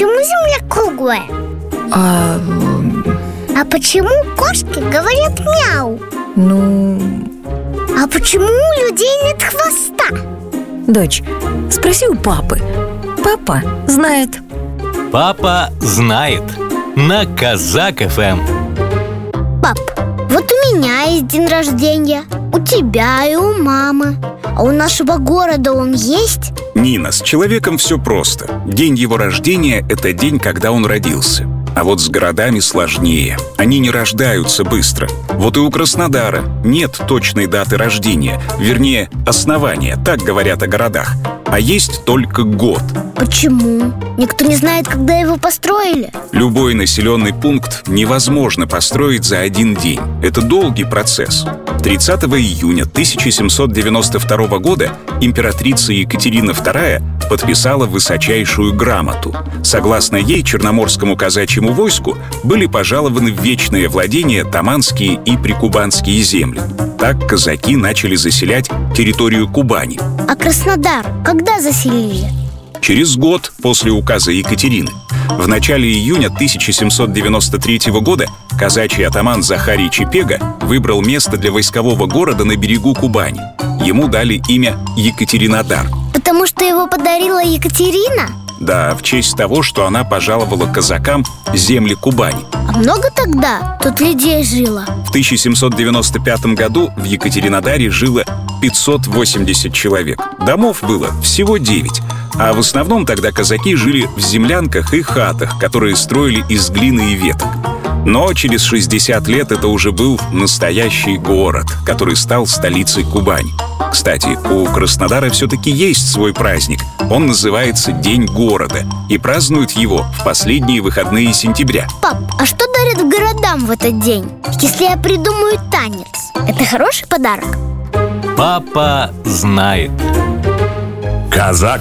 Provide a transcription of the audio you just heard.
почему Земля круглая? А почему кошки говорят мяу? А почему у людей нет хвоста? Дочь, спроси у папы. Папа знает. Папа знает. На Казак ФМ. Пап, вот у меня есть день рождения, у тебя и у мамы. А у нашего города он есть? Нина, с человеком все просто. День его рождения – это день, когда он родился. А вот с городами сложнее. Они не рождаются быстро. Вот и у Краснодара нет точной даты рождения. Вернее, основания, так говорят о городах. А есть только год. Почему? Никто не знает, когда его построили? Любой населенный пункт невозможно построить за один день. Это долгий процесс. 30 июня 1792 года императрица Екатерина II подписала высочайшую грамоту. Согласно ей, Черноморскому казачьему войску были пожалованы в вечное владение таманские и прикубанские земли. Так казаки начали заселять территорию Кубани. А Краснодар когда заселили? Через год после указа Екатерины. В начале июня 1793 года казачий атаман Захарий Чепега выбрал место для войскового города на берегу Кубани. Ему дали имя Екатеринодар. Потому что его подарила Екатерина? Да, в честь того, что она пожаловала казакам земли Кубани. А много тогда тут людей жило? В 1795 году в Екатеринодаре жило 580 человек. Домов было всего 9. А в основном тогда казаки жили в землянках и хатах, которые строили из глины и веток. Но через 60 лет это уже был настоящий город, который стал столицей Кубани. Кстати, у Краснодара все-таки есть свой праздник. Он называется День города, и празднуют его в последние выходные сентября. Пап, а что дарят городам в этот день? Если я придумаю танец, это хороший подарок? Папа знает. Казак